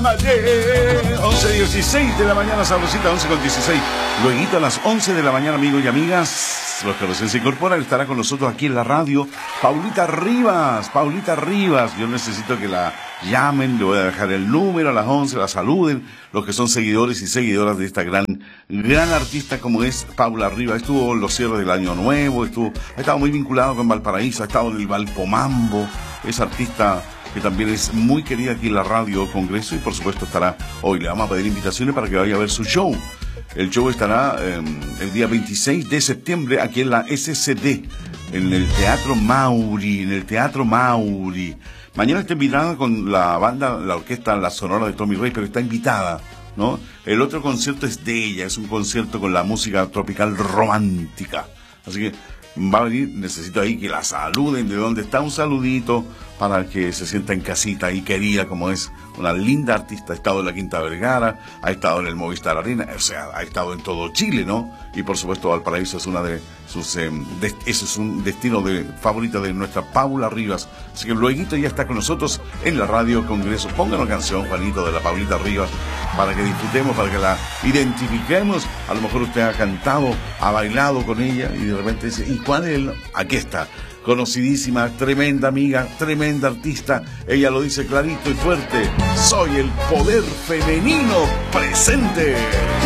11:16 de la mañana, sabrosita, 11:16. Luego a las 11 de la mañana, amigos y amigas, los que recién se incorporan, estará con nosotros aquí en la radio Paulita Rivas. Paulita Rivas, yo necesito que la llamen, le voy a dejar el número a las 11, la saluden, los que son seguidores y seguidoras de esta gran artista como es Paula Rivas. Estuvo en los cierres del Año Nuevo, ha estado muy vinculado con Valparaíso, ha estado en el Valpomambo, es artista que también es muy querida aquí en la radio Congreso, y por supuesto estará hoy. Le vamos a pedir invitaciones para que vaya a ver su show. El show estará el día 26 de septiembre aquí en la SCD, en el Teatro Mauri, Mañana está invitada con la banda, la orquesta, la Sonora de Tommy Rey, pero está invitada, ¿no? El otro concierto es de ella, es un concierto con la música tropical romántica. Así que va a venir, necesito ahí que la saluden de donde está, un saludito para que se sienta en casita y querida, como es una linda artista. Ha estado en la Quinta Vergara, ha estado en el Movistar Arena, o sea, ha estado en todo Chile, ¿no? Y por supuesto Valparaíso es una de sus, ese es un destino favorito de nuestra Paula Rivas. Así que luego ya está con nosotros en la radio Congreso. Pongan una canción, Juanito, de la Paulita Rivas, para que disfrutemos, para que la identifiquemos. A lo mejor usted ha cantado, ha bailado con ella y de repente dice, ¿y cuál es el? Aquí está, conocidísima, tremenda amiga, tremenda artista. Ella lo dice clarito y fuerte: soy el poder femenino presente.